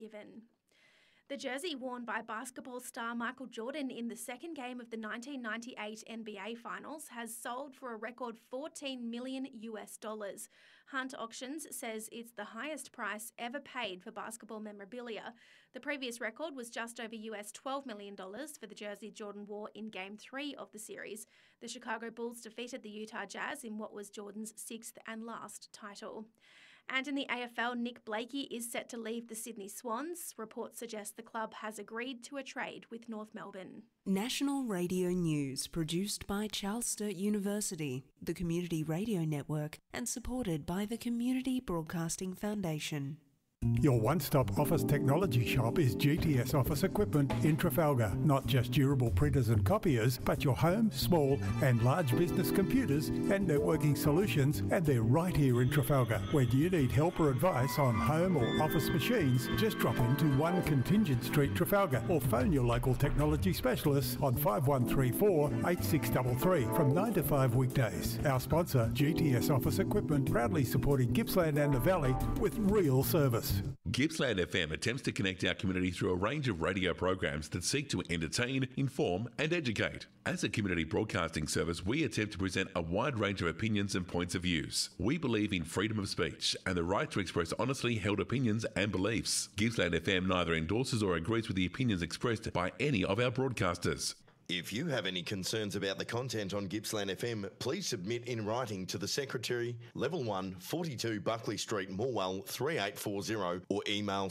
given. The jersey worn by basketball star Michael Jordan in the second game of the 1998 NBA Finals has sold for a record $14 million. Hunt Auctions says it's the highest price ever paid for basketball memorabilia. The previous record was just over $12 million for the jersey Jordan wore in Game 3 of the series. The Chicago Bulls defeated the Utah Jazz in what was Jordan's sixth and last title. And in the AFL, Nick Blakey is set to leave the Sydney Swans. Reports suggest the club has agreed to a trade with North Melbourne. National Radio News, produced by Charles Sturt University, the Community Radio Network, and supported by the Community Broadcasting Foundation. Your one-stop office technology shop is GTS Office Equipment in Trafalgar. Not just durable printers and copiers, but your home, small and large business computers and networking solutions, and they're right here in Trafalgar. When you need help or advice on home or office machines, just drop into 1 Contingent Street, Trafalgar, or phone your local technology specialists on 5134 8633 from 9 to 5 weekdays. Our sponsor, GTS Office Equipment, proudly supporting Gippsland and the Valley with real service. Gippsland FM attempts to connect our community through a range of radio programs that seek to entertain, inform and educate. As a community broadcasting service, we attempt to present a wide range of opinions and points of views. We believe in freedom of speech and the right to express honestly held opinions and beliefs. Gippsland FM neither endorses or agrees with the opinions expressed by any of our broadcasters. If you have any concerns about the content on Gippsland FM, please submit in writing to the Secretary, Level 1, 42 Buckley Street, Morwell 3840, or email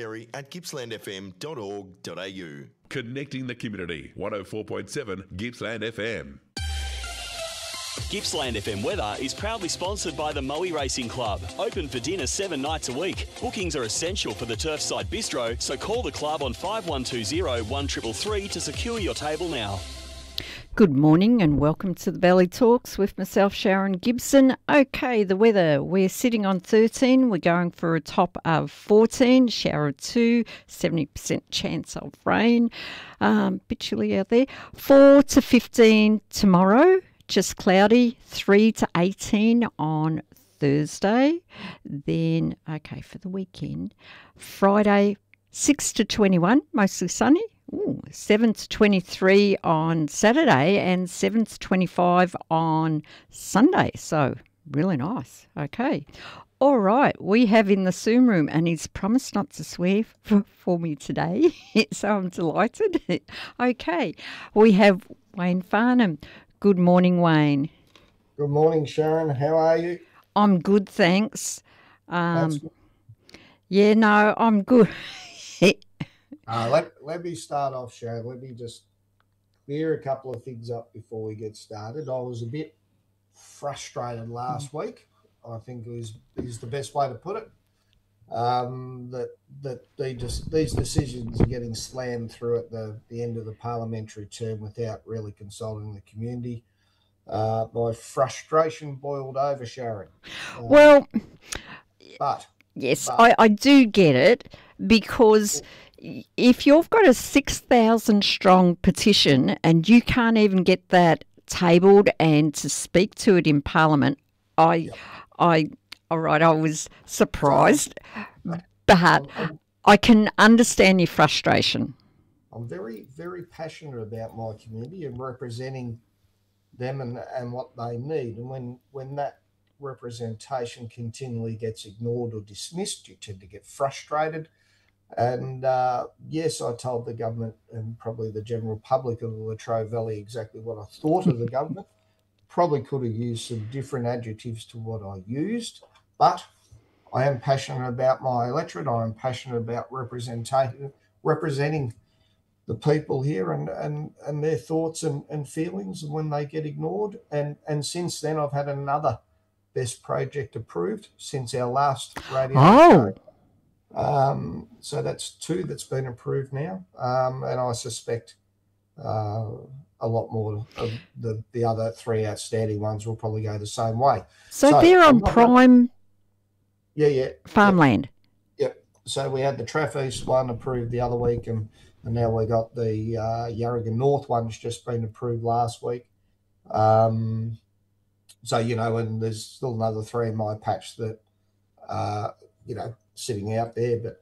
secretary@gippslandfm.org.au. Connecting the community, 104.7 Gippsland FM. Gippsland FM weather is proudly sponsored by the Moe Racing Club. Open for dinner 7 nights a week. Bookings are essential for the Turfside Bistro, so call the club on 5120 1333 to secure your table now. Good morning and welcome to the Valley Talks with myself, Sharon Gibson. Okay, the weather. We're sitting on 13. We're going for a top of 14. Shower 2, 70% chance of rain. Bit chilly out there. 4 to 15 tomorrow. Just cloudy, 3 to 18 on Thursday. Then, okay, for the weekend, Friday, 6 to 21, mostly sunny. 7 to 23 on Saturday and 7 to 25 on Sunday. So, really nice. Okay. All right, we have in the Zoom room, and he's promised not to swear for me today, so I'm delighted. Okay, we have Wayne Farnham. Good morning, Wayne. Good morning, Sharon. How are you? I'm good, thanks. That's good. Yeah, no, I'm good. Let me start off, Sharon. Let me just clear a couple of things up before we get started. I was a bit frustrated last week. I think is the best way to put it. That these decisions are getting slammed through at the end of the parliamentary term without really consulting the community. My frustration boiled over, Sharon. Yes, I do get it, because if you've got a 6,000 strong petition and you can't even get that tabled and to speak to it in Parliament, all right, I was surprised, but I can understand your frustration. I'm very, very passionate about my community and representing them and what they need. And when that representation continually gets ignored or dismissed, you tend to get frustrated. And yes, I told the government and probably the general public of the Latrobe Valley exactly what I thought of the government. Probably could have used some different adjectives to what I used. But I am passionate about my electorate. I am passionate about representing the people here and their thoughts and feelings when they get ignored. And since then, I've had another best project approved since our last radio show. So that's 2 that's been approved now. And I suspect a lot more of the other 3 outstanding ones will probably go the same way. So they're on prime farmland. Yep. So we had the Traff East one approved the other week, and now we got the Yarragon North one's just been approved last week. So, and there's still another 3 in my patch that, sitting out there. But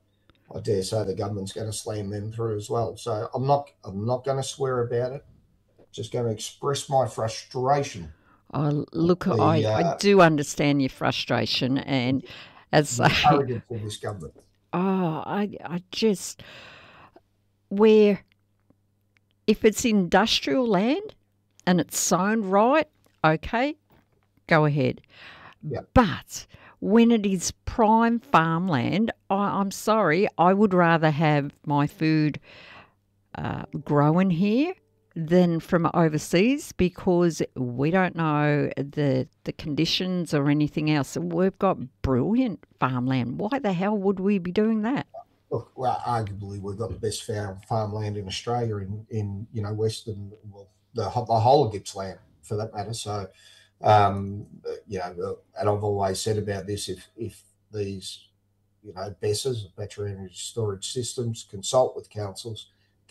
I dare say the government's going to slam them through as well. So I'm not going to swear about it. Just going to express my frustration. Oh, look, I do understand your frustration, and as the arrogance of this government. Oh, I just, where if it's industrial land and it's sown right, okay, go ahead. Yeah. But when it is prime farmland, I'm sorry, I would rather have my food grown here than from overseas, because we don't know the conditions or anything else. We've got brilliant farmland. Why the hell would we be doing that? Look, well, arguably we've got the best farmland in Australia in Western, well, the whole of Gippsland for that matter. So, and I've always said about this, if these, BESS, battery energy storage systems, consult with councils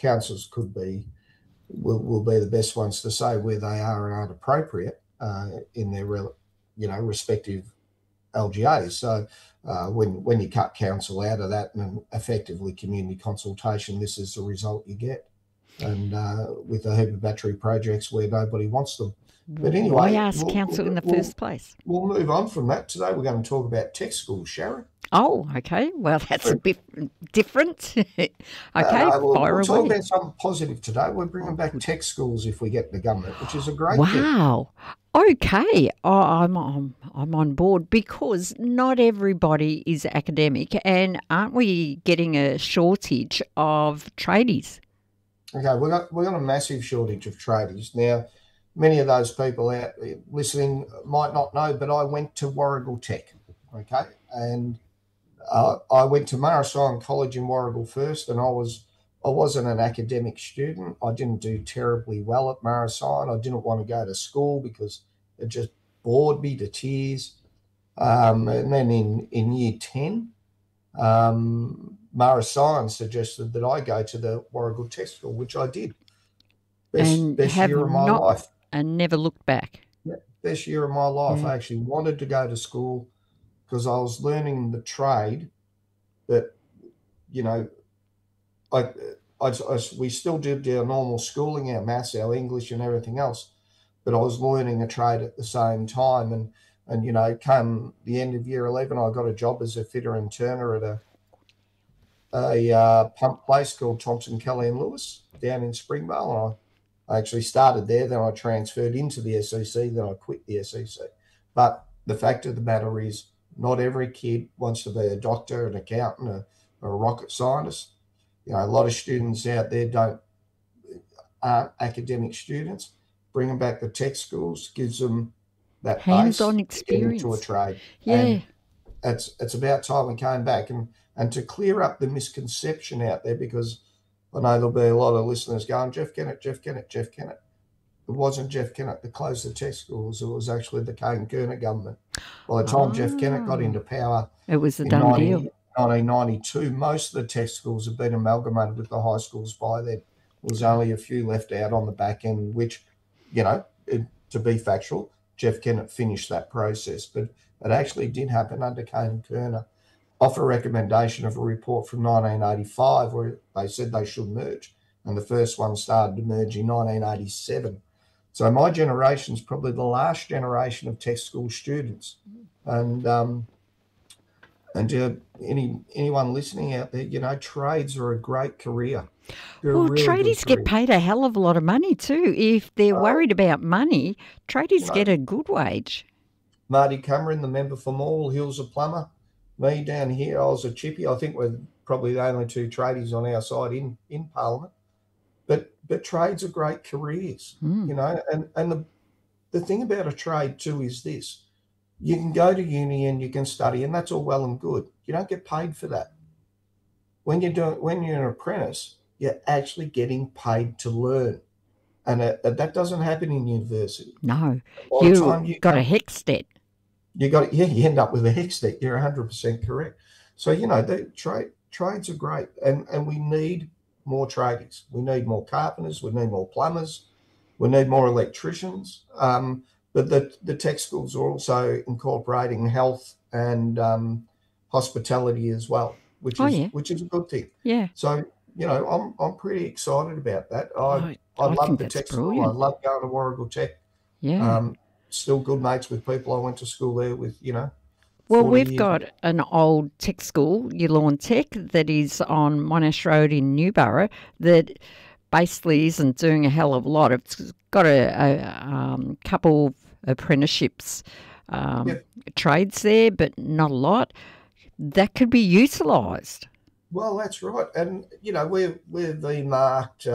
will be the best ones to say where they are and aren't appropriate in their respective LGAs. So when you cut council out of that and effectively community consultation, this is the result you get. And with a heap of battery projects where nobody wants them. But anyway, why ask council in the first place? We'll move on from that. Today we're going to talk about tech schools, Sharon. Oh, okay. Well, that's a bit different. Okay, we'll talk about something positive today. We're bringing back tech schools if we get the government, which is a great thing. Wow. Okay, I'm on board, because not everybody is academic, and aren't we getting a shortage of tradies? Okay, we've got a massive shortage of tradies now. Many of those people out listening might not know, but I went to Warragul Tech, okay? And I went to Marasion College in Warragul first, and I wasn't an academic student. I didn't do terribly well at Marasion. I didn't want to go to school because it just bored me to tears. And then in year 10, Marasion suggested that I go to the Warragul Tech School, which I did. Best year of my life. And never looked back. Yeah, best year of my life. Yeah. I actually wanted to go to school because I was learning the trade, but we still did our normal schooling, our maths, our English, and everything else. But I was learning a trade at the same time, and come the end of year 11, I got a job as a fitter and turner at a pump place called Thompson, Kelly and Lewis down in Springvale, and I actually started there, then I transferred into the SEC, then I quit the SEC. But the fact of the matter is, not every kid wants to be a doctor, an accountant, or a rocket scientist. A lot of students out there aren't academic students. Bringing back the tech schools gives them that hands-on base experience to a trade. Yeah, and it's about time we came back and to clear up the misconception out there, because I know there'll be a lot of listeners going, Jeff Kennett. It wasn't Jeff Kennett that closed the tech schools. It was actually the Kane-Kerner government. By the time Jeff Kennett got into power, it was a done deal. 1992, most of the tech schools had been amalgamated with the high schools by then. There was only a few left out on the back end, which, to be factual, Jeff Kennett finished that process. But it actually did happen under Kane-Kerner, off a recommendation of a report from 1985 where they said they should merge. And the first one started to merge in 1987. So my generation is probably the last generation of tech school students. And anyone listening out there, trades are a great career. Well, tradies get paid a hell of a lot of money too. If they're worried about money, tradies get a good wage. Marty Cameron, the member for Morwell Hills, a plumber. Me down here, I was a chippy. I think we're probably the only two tradies on our side in Parliament. But trades are great careers, and the thing about a trade too is this: you can go to uni and you can study, and that's all well and good. You don't get paid for that. When you're an apprentice, you're actually getting paid to learn, and that doesn't happen in university. No, you got a HECS debt. You end up with a HECS debt. You're 100% correct. So the trades are great, and we need more tradies. We need more carpenters. We need more plumbers. We need more electricians. But the tech schools are also incorporating health and hospitality as well. which Oh, is yeah. which is a good thing. Yeah. So, you know, I'm pretty excited about that. I I love think the that's tech school. brilliant. I love going to Warragul Tech. Yeah. Still good mates with people I went to school there with, you know. Well, 40 we've years. got an old tech school, Yallourn Tech, that is on Monash Road in Newborough that basically isn't doing a hell of a lot. It's got a couple of apprenticeships, trades there, but not a lot. That could be utilised. Well, that's right. And, you know, we've been marked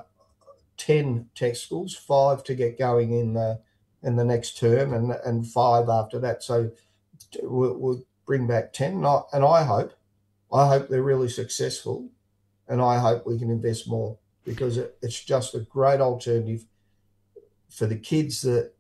10 tech schools, 5 to get going in the next term and 5 after that. So we'll bring back 10. And I hope they're really successful, and I hope we can invest more, because it's just a great alternative for the kids that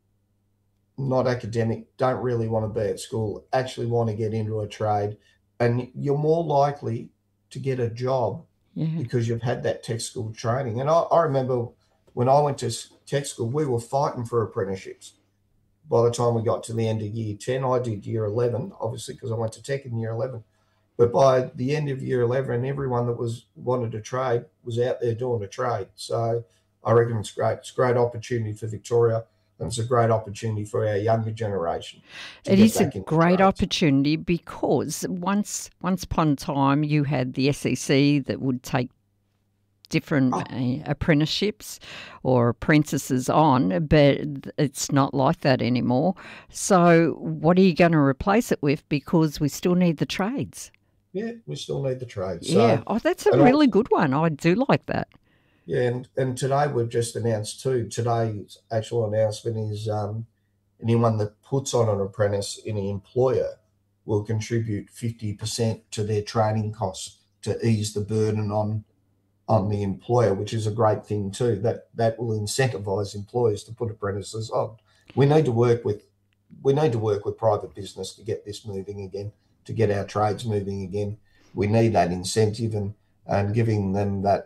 not academic, don't really want to be at school, actually want to get into a trade, and you're more likely to get a job because you've had that tech school training. And I remember when I went to tech school, we were fighting for apprenticeships. By the time we got to the end of year 10, I did year 11, obviously, because I went to tech in year 11. But by the end of year 11, everyone that wanted to trade was out there doing a trade. So I reckon it's great. It's a great opportunity for Victoria, and it's a great opportunity for our younger generation. It is a great opportunity, because once upon a time you had the SEC that would take different apprenticeships or apprentices on, but it's not like that anymore. So what are you going to replace it with? Because we still need the trades. Yeah, we still need the trades. Yeah, that's a really good one. I do like that. Yeah, and today we've just announced too. Today's actual announcement is anyone that puts on an apprentice in an employer will contribute 50% to their training costs to ease the burden on the employer, which is a great thing too. That will incentivise employers to put apprentices on. We need to work with private business to get this moving again, to get our trades moving again. We need that incentive and giving them that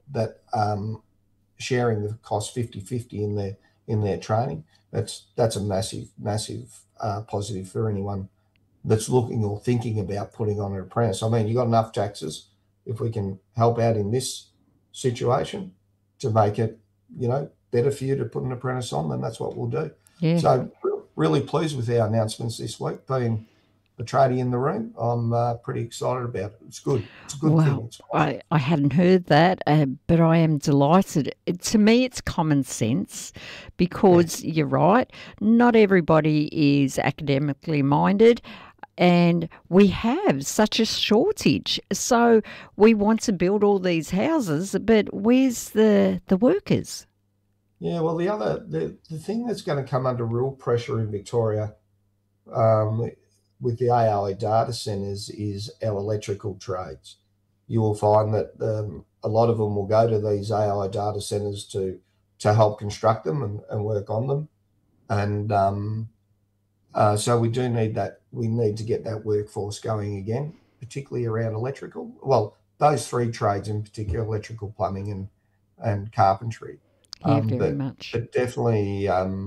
sharing the cost 50-50 in their training. That's a massive positive for anyone that's looking or thinking about putting on an apprentice. I mean, you've got enough taxes. If we can help out in this situation to make it, you know, better for you to put an apprentice on, then that's what we'll do. Yeah. So really pleased with our announcements this week. Being a tradie in the room, I'm pretty excited about it. It's good. It's a good thing. I hadn't heard that, but I am delighted. To me, it's common sense, because you're right, not everybody is academically minded, and we have such a shortage. So we want to build all these houses, but where's the workers? Yeah, well, the thing that's going to come under real pressure in Victoria with the AI data centres is our electrical trades. You will find that a lot of them will go to these AI data centres to help construct them and work on them. And so we do need that. We need to get that workforce going again, particularly around electrical. Well, those 3 trades in particular: electrical, plumbing, and carpentry. Yeah, very much. But definitely,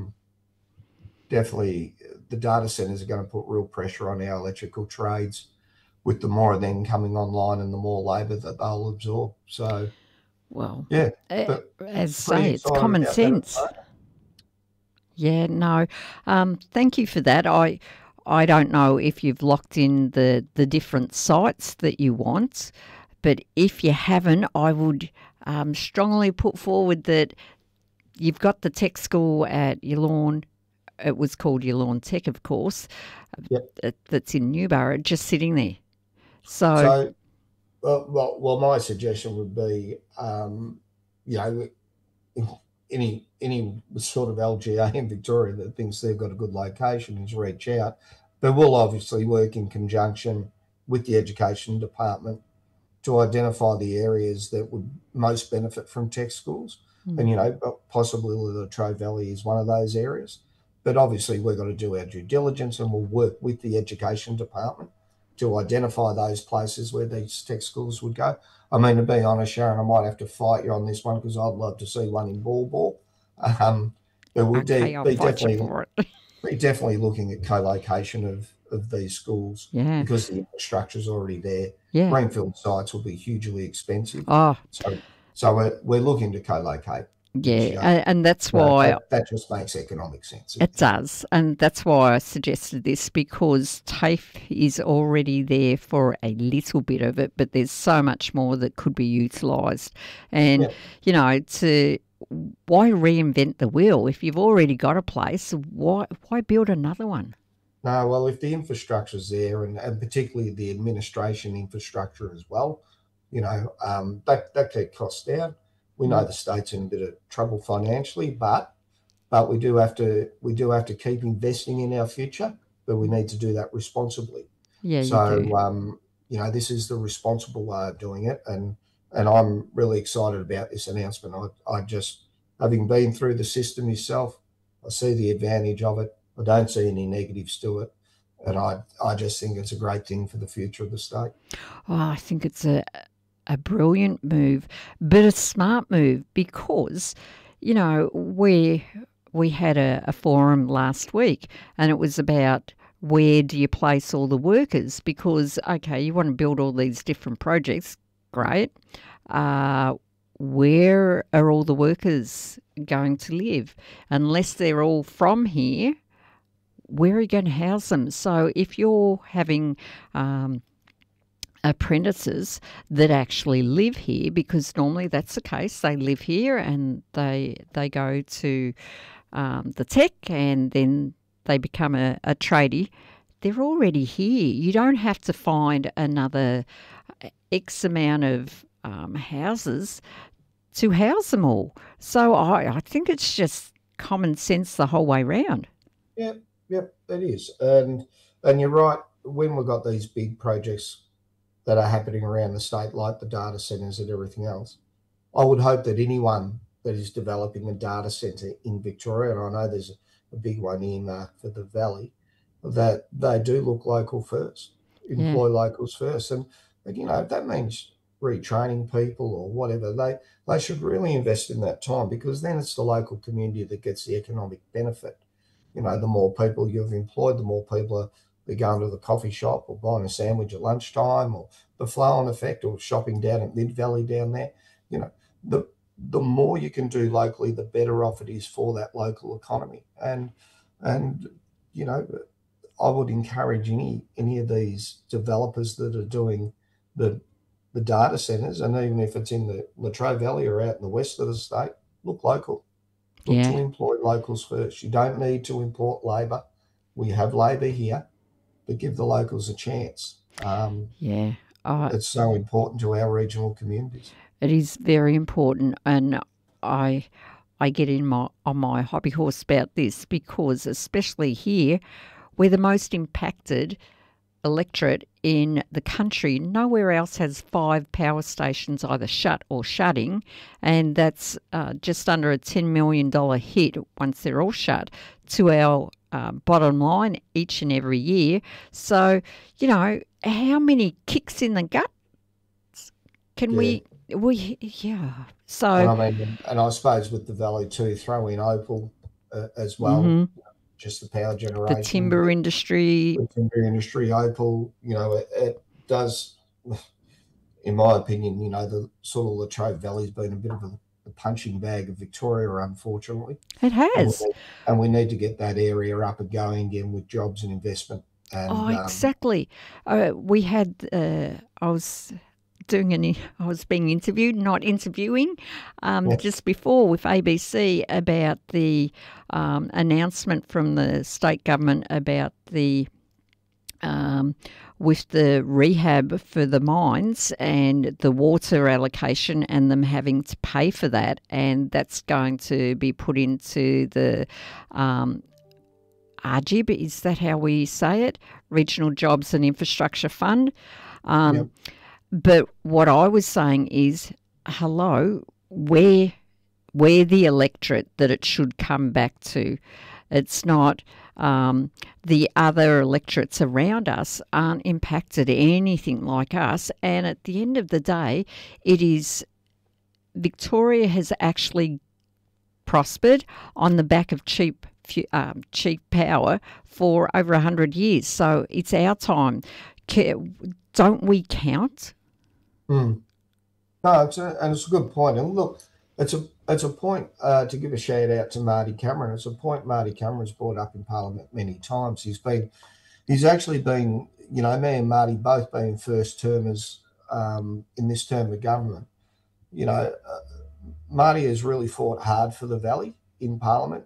the data centres are going to put real pressure on our electrical trades, with the more of them coming online and the more labour that they'll absorb. So, well, yeah, as I say, it's common sense. Yeah, no, thank you for that. I don't know if you've locked in the different sites that you want, but if you haven't, I would strongly put forward that you've got the tech school at Yallourn. It was called Yallourn Tech, of course. Yep. That's in Newborough, just sitting there. Well, my suggestion would be, you know, any sort of LGA in Victoria that thinks they've got a good location is reach out. But we'll obviously work in conjunction with the Education Department to identify the areas that would most benefit from tech schools. And, you know, possibly the Latrobe Valley is one of those areas. But obviously we've got to do our due diligence, and we'll work with the Education Department to identify those places where these tech schools would go. I mean, to be honest, Sharon, I might have to fight you on this one, because I'd love to see one in Ball. But we'll I'll fight you for it. we're definitely looking at co-location of these schools because the infrastructure is already there. Yeah. Greenfield sites will be hugely expensive. Oh. So we're looking to co-locate. Yeah, and that's why... That just makes economic sense. It does, and that's why I suggested this, because TAFE is already there for a little bit of it, but there's so much more that could be utilised. And, you know, why reinvent the wheel? If you've already got a place, why build another one? No, well, if the infrastructure's there, and particularly the administration infrastructure as well, you know, that keep costs down. We know the state's in a bit of trouble financially, but we do have to keep investing in our future, but we need to do that responsibly. Yeah. So you know, this is the responsible way of doing it, and I'm really excited about this announcement. I just, having been through the system myself, I see the advantage of it. I don't see any negatives to it, and I just think it's a great thing for the future of the state. Oh, I think it's a brilliant move, but a smart move, because, you know, we had a forum last week, and it was about where do you place all the workers, because, okay, you want to build all these different projects, great. Where are all the workers going to live? Unless they're all from here, where are you going to house them? So if you're having apprentices that actually live here, because normally that's the case, they live here and they go to the tech and then they become a tradie. They're already here. You don't have to find another X amount of houses to house them all. So I think it's just common sense the whole way round. Yep, it is. And you're right, when we've got these big projects that are happening around the state, like the data centres and everything else, I would hope that anyone that is developing a data centre in Victoria, and I know there's a big one in for the Valley, that they do look local first, employ locals first. And you know, if that means retraining people or whatever, they should really invest in that time, because then it's the local community that gets the economic benefit. You know, the more people you've employed, the more people they're going to the coffee shop or buying a sandwich at lunchtime, or the flow-on effect, or shopping down at Mid-Valley down there. You know, the more you can do locally, the better off it is for that local economy. And you know, I would encourage any of these developers that are doing the data centres, and even if it's in the Latrobe Valley or out in the west of the state, look local. Look to employ locals first. You don't need to import labour. We have labour here, but give the locals a chance. It's so important to our regional communities. It is very important, and I get on my hobby horse about this, because especially here, we're the most impacted electorate in the country. Nowhere else has 5 power stations either shut or shutting, and that's just under a $10 million hit once they're all shut to our bottom line each and every year. So, you know, how many kicks in the gut can we So, and I suppose with the Valley too, throw in Opal as well. Just the power generation, the timber industry, Opal. You know, it does, in my opinion, you know, the sort of Latrobe Valley's been a bit of a punching bag of Victoria, unfortunately. It has. And we need to get that area up and going again with jobs and investment. And, exactly. We had, I was being interviewed, not interviewing, just before with ABC about the announcement from the state government about the with the rehab for the mines and the water allocation and them having to pay for that, and that's going to be put into the RGIB, is that how we say it? Regional Jobs and Infrastructure Fund. But what I was saying is, hello, we're the electorate that it should come back to. It's not the other electorates around us aren't impacted anything like us. And at the end of the day, it is Victoria has actually prospered on the back of cheap chief power for over 100 years. So it's our time. Don't we count? No, it's a good point. And look, it's a point to give a shout out to Marty Cameron. It's a point Marty Cameron's brought up in Parliament many times. He's actually been, me and Marty both been first termers in this term of government. Marty has really fought hard for the Valley in Parliament.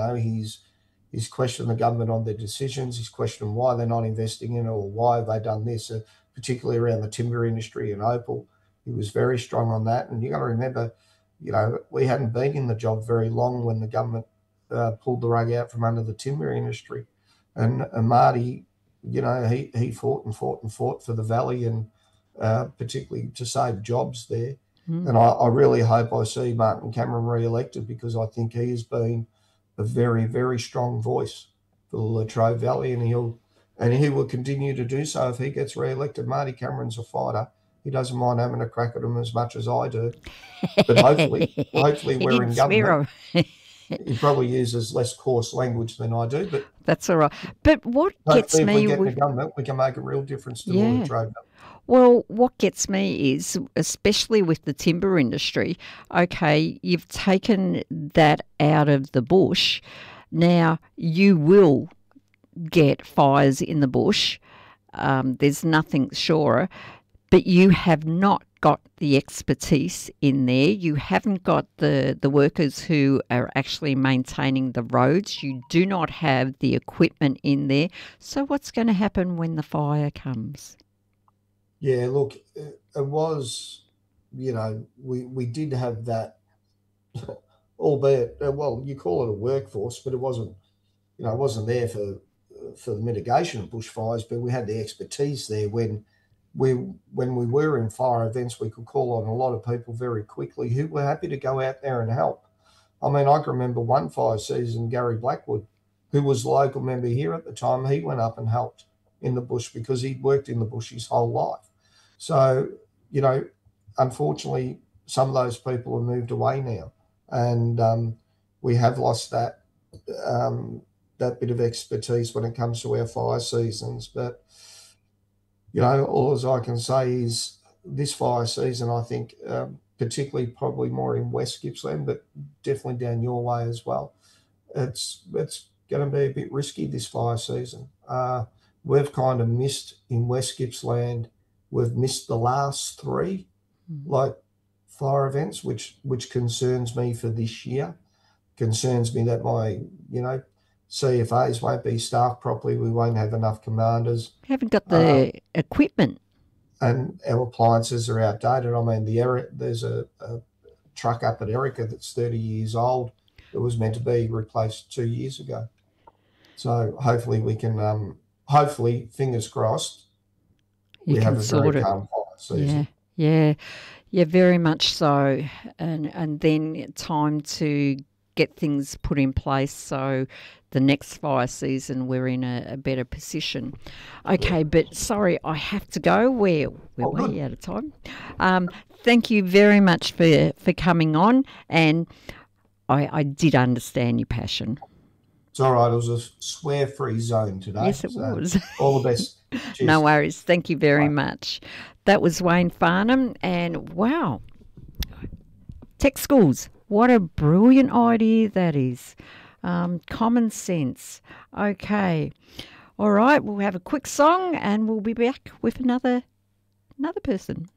He's questioned the government on their decisions. He's questioned why they're not investing in it or why have they done this, particularly around the timber industry and Opal. He was very strong on that. And you got to remember, we hadn't been in the job very long when the government pulled the rug out from under the timber industry. And Marty, he fought and fought and fought for the Valley and particularly to save jobs there. And I really hope I see Martin Cameron re-elected, because I think he has been a very, very strong voice for the Latrobe Valley, and he will continue to do so if he gets re-elected. Marty Cameron's a fighter. He doesn't mind having a crack at him as much as I do. But hopefully we're in government. He probably uses less coarse language than I do, but that's all right. But what gets me, if we get in government, we can make a real difference to the Latrobe Valley. Well, what gets me is, especially with the timber industry, okay, you've taken that out of the bush. Now, you will get fires in the bush. There's nothing surer. But you have not got the expertise in there. You haven't got the workers who are actually maintaining the roads. You do not have the equipment in there. So what's going to happen when the fire comes? Yeah, look, it was, we did have that, albeit, you call it a workforce, but it wasn't, it wasn't there for the mitigation of bushfires, but we had the expertise there. When we were in fire events, we could call on a lot of people very quickly who were happy to go out there and help. I mean, I can remember one fire season, Gary Blackwood, who was a local member here at the time, he went up and helped in the bush because he'd worked in the bush his whole life. So, unfortunately, some of those people have moved away now, and we have lost that bit of expertise when it comes to our fire seasons. But, all as I can say is this fire season, I think, particularly probably more in West Gippsland, but definitely down your way as well, it's going to be a bit risky this fire season. We've kind of missed in West Gippsland. We've missed the last three, fire events, which concerns me for this year. Concerns me that my, CFAs won't be staffed properly. We won't have enough commanders. We haven't got the equipment. And our appliances are outdated. I mean, there's a truck up at Erica that's 30 years old that was meant to be replaced 2 years ago. So hopefully we can, fingers crossed, we have a very calm fire season. Yeah, very much so. And then time to get things put in place so the next fire season we're in a better position. Okay, but sorry, I have to go. We're way out of time. Thank you very much for coming on, and I did understand your passion. It's all right. It was a swear-free zone today. Yes, it was. All the best. Cheers. No worries. Thank you very much. That was Wayne Farnham, and wow, tech schools. What a brilliant idea that is. Common sense. Okay. All right, we'll have a quick song and we'll be back with another person.